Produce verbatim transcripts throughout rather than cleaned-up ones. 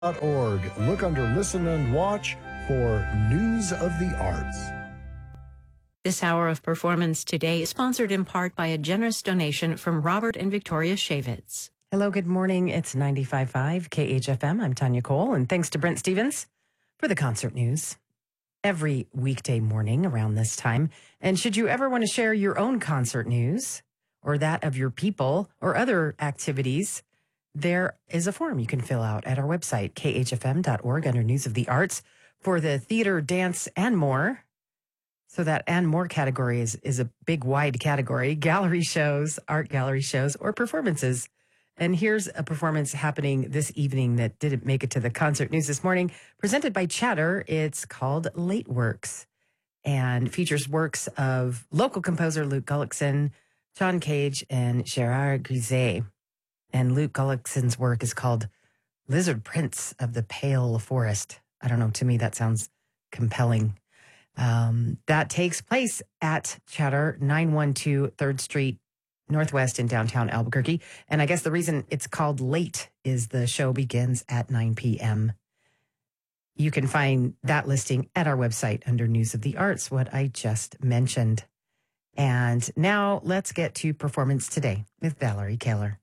dot org. Look under Listen and Watch for News of the Arts. This hour of Performance Today is sponsored in part by a generous donation from Robert and Victoria Shavitz. Hello, good morning. It's ninety-five point five K H F M. I'm Tanya Cole, and thanks to Brent Stevens for the concert news every weekday morning around this time. And should you ever want to share your own concert news or that of your people or other activities, there is a form you can fill out at our website, K H F M dot org, under News of the Arts for the theater, dance, and more. So that and more category is, is a big, wide category. Gallery shows, art gallery shows, or performances. And here's a performance happening this evening that didn't make it to the concert news this morning, presented by Chatter. It's called Late Works and features works of local composer Luke Gullickson, John Cage, and Gerard Grisey. And Luke Gullickson's work is called Lizard Prince of the Pale Forest. I don't know, to me that sounds compelling. Um, that takes place at Chatter, nine one two third Street Northwest in downtown Albuquerque. And I guess the reason it's called Late is the show begins at nine p.m. You can find that listing at our website under News of the Arts, what I just mentioned. And now let's get to Performance Today with Valerie Kaler.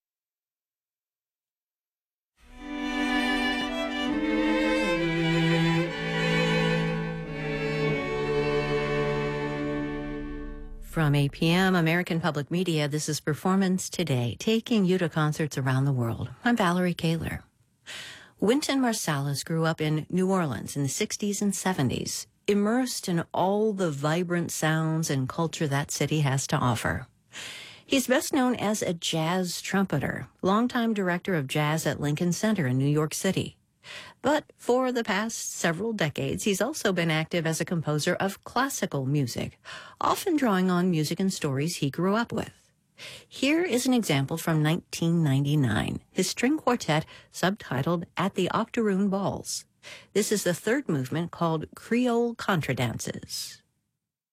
From A P M, American Public Media, this is Performance Today, taking you to concerts around the world. I'm Valerie Kaler. Wynton Marsalis grew up in New Orleans in the sixties and seventies, immersed in all the vibrant sounds and culture that city has to offer. He's best known as a jazz trumpeter, longtime director of jazz at Lincoln Center in New York City. But for the past several decades, he's also been active as a composer of classical music, often drawing on music and stories he grew up with. Here is an example from nineteen ninety-nine, his string quartet subtitled At the Octoroon Balls. This is the third movement called Creole Contradances.